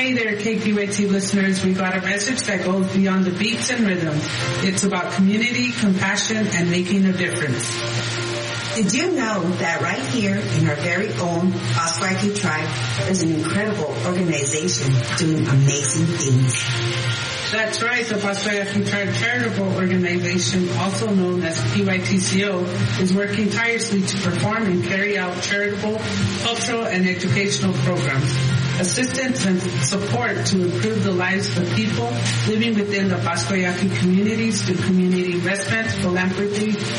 Hey there, KPYT listeners. We got a message that goes beyond the beats and rhythm. It's about community, compassion, and making a difference. Did you know that right here in our very own Pascua-Yaqui tribe, there's an incredible organization doing amazing things? That's right. The Pascua-Yaqui Tribe Charitable Organization, also known as PYTCO, is working tirelessly to perform and carry out charitable, cultural, and educational programs. Assistance and support to improve the lives of people living within the Pascua-Yaqui communities through community investment, philanthropy,